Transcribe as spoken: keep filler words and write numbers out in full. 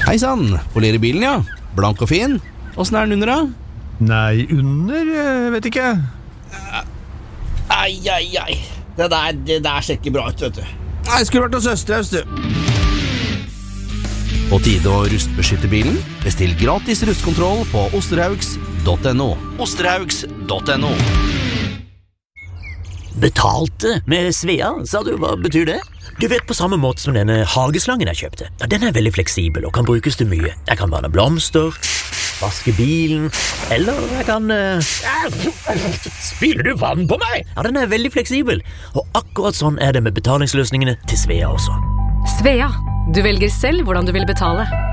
Hei sann, polerer bilen, ja. Blank og fin. Åssen er den under, da? Nei, under, jeg vet ikke. Ai, ai, ai. Det der, det der ser ikke bra ut, vet du. Nei, jeg skulle vært hos Østerhaus, du. På tide å rustbeskytte bilen. Bestill gratis rustkontroll på osterhaugs punktum no. osterhaugs punktum no. Betalte med Svea, sa du, hva betyr det? Du vet, på samme måte som denne hageslangen jeg kjøpte. Ja, den er veldig fleksibel og kan brukes til mye. Jeg kan vanne blomster, vaske bilen, eller jeg kan... Uh... Spiller du vann på meg? Ja, den er veldig fleksibel. Og akkurat sånn er det med betalingsløsningene til Svea også. Svea, du velger selv hvordan du vil betale.